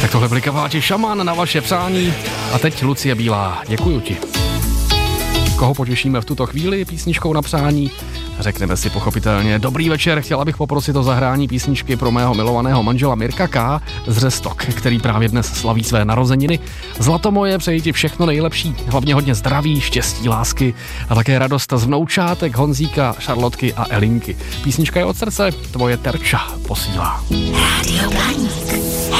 Tak tohle byli Kavaláti Šaman na vaše přání. A teď Lucie Bílá, děkuju ti. Koho potěšíme v tuto chvíli písničkou na přání? Řekneme si pochopitelně dobrý večer, chtěla bych poprosit o zahrání písničky pro mého milovaného manžela Mirka K. z Řestok, který právě dnes slaví své narozeniny. Zlato moje, přeji ti všechno nejlepší, hlavně hodně zdraví, štěstí, lásky a také radost z vnoučátek Honzíka, Šarlotky a Elinky. Písnička je od srdce, tvoje Terča posílá. Radio Blaník.